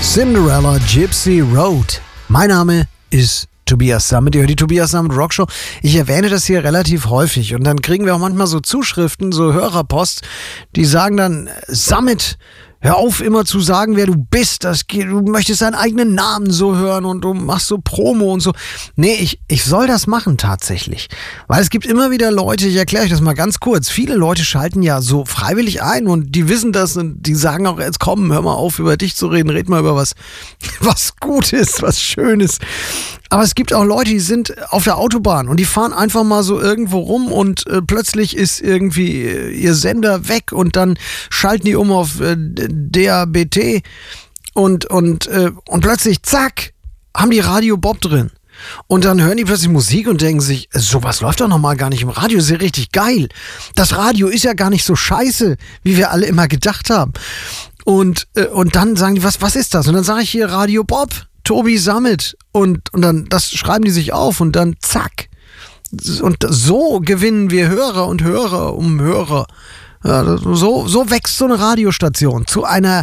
Cinderella Gypsy Road. Mein Name ist Tobias Sammet. Ihr hört die Tobias Sammet Rockshow. Ich erwähne das hier relativ häufig und dann kriegen wir auch manchmal so Zuschriften, so Hörerpost, die sagen dann, Sammet, hör auf immer zu sagen, wer du bist. Du möchtest deinen eigenen Namen so hören und du machst so Promo und so. Nee, ich soll das machen tatsächlich. Weil es gibt immer wieder Leute, ich erkläre euch das mal ganz kurz. Viele Leute schalten ja so freiwillig ein und die wissen das und die sagen auch, jetzt komm, hör mal auf, über dich zu reden, red mal über was Gutes, was Schönes. Aber es gibt auch Leute, die sind auf der Autobahn und die fahren einfach mal so irgendwo rum und plötzlich ist irgendwie ihr Sender weg und dann schalten die um auf DABT und plötzlich, zack, haben die Radio Bob drin. Und dann hören die plötzlich Musik und denken sich, sowas läuft doch normal gar nicht im Radio, ist ja richtig geil. Das Radio ist ja gar nicht so scheiße, wie wir alle immer gedacht haben. Und dann sagen die, was ist das? Und dann sage ich hier Radio Bob, Tobi Sammet und dann das schreiben die sich auf und dann zack. Und so gewinnen wir Hörer und Hörer um Hörer. Ja, so wächst so eine Radiostation zu einer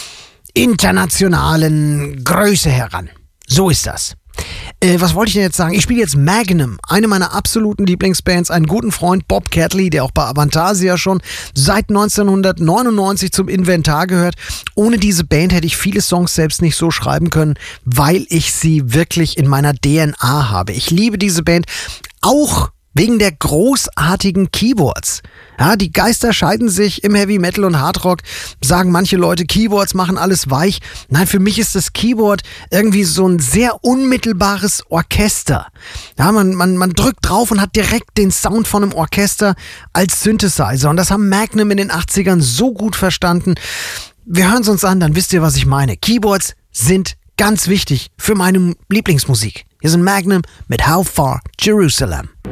internationalen Größe heran. So ist das. Was wollte ich denn jetzt sagen? Ich spiele jetzt Magnum, eine meiner absoluten Lieblingsbands, einen guten Freund, Bob Catley, der auch bei Avantasia schon seit 1999 zum Inventar gehört. Ohne diese Band hätte ich viele Songs selbst nicht so schreiben können, weil ich sie wirklich in meiner DNA habe. Ich liebe diese Band auch wegen der großartigen Keyboards. Ja, die Geister scheiden sich im Heavy Metal und Hardrock, sagen manche Leute, Keyboards machen alles weich. Nein, für mich ist das Keyboard irgendwie so ein sehr unmittelbares Orchester. Ja, man drückt drauf und hat direkt den Sound von einem Orchester als Synthesizer. Und das haben Magnum in den 80ern so gut verstanden. Wir hören es uns an, dann wisst ihr, was ich meine. Keyboards sind ganz wichtig für meine Lieblingsmusik. Hier sind Magnum mit How Far Jerusalem.